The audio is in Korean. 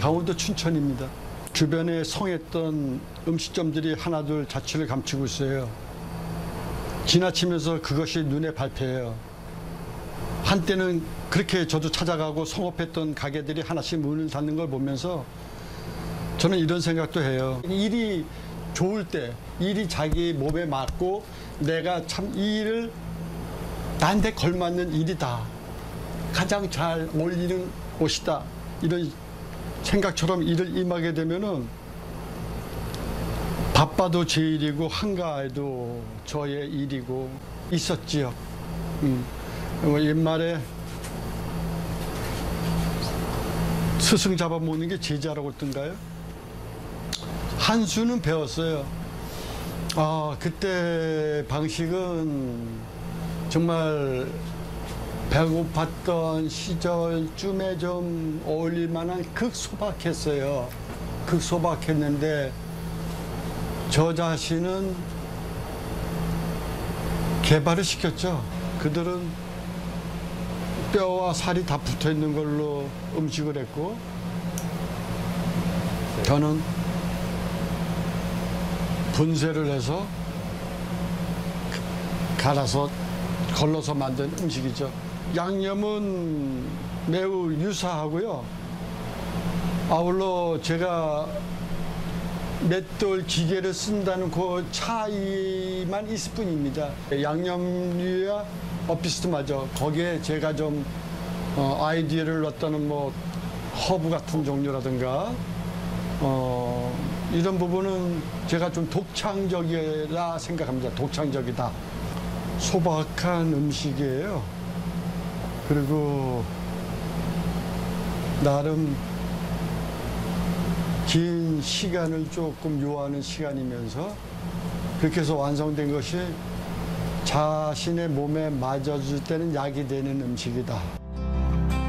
강원도 춘천입니다. 주변에 성했던 음식점들이 하나둘 자취를 감추고 있어요. 지나치면서 그것이 눈에 밟혀요. 한때는 그렇게 저도 찾아가고 성업했던 가게들이 하나씩 문을 닫는 걸 보면서 저는 이런 생각도 해요. 일이 좋을 때, 일이 자기 몸에 맞고 내가 참 이 일을 나한테 걸맞는 일이다. 가장 잘 어울리는 옷이다. 이런 생각처럼 일을 임하게 되면은 바빠도 제 일이고 한가해도 저의 일이고 있었지요. 옛말에 스승 잡아먹는 게 제자라고 했던가요? 한 수는 배웠어요. 그때 방식은 정말 배고팠던 시절쯤에 좀 어울릴 만한 극소박했어요. 극소박했는데 저 자신은 개발을 시켰죠. 그들은 뼈와 살이 다 붙어 있는 걸로 음식을 했고 저는 분쇄를 해서 갈아서 걸러서 만든 음식이죠. 양념은 매우 유사하고요. 아울러 제가 맷돌 기계를 쓴다는 그 차이만 있을 뿐입니다. 양념류야 비슷하죠. 거기에 제가 좀 아이디어를 넣었다는 뭐 허브 같은 종류라든가 이런 부분은 제가 좀 독창적이라 생각합니다. 독창적이다. 소박한 음식이에요. 그리고 나름 긴 시간을 조금 요하는 시간이면서 그렇게 해서 완성된 것이 자신의 몸에 맞아줄 때는 약이 되는 음식이다.